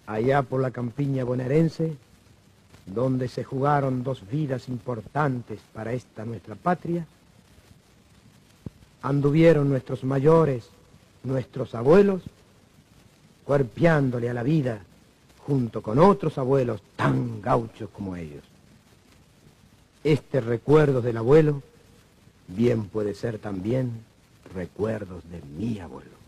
allá por la campiña bonaerense, donde se jugaron dos vidas importantes para esta nuestra patria, anduvieron nuestros mayores, nuestros abuelos, cuerpeándole a la vida junto con otros abuelos tan gauchos como ellos. Este recuerdo del abuelo bien puede ser también recuerdos de mi abuelo.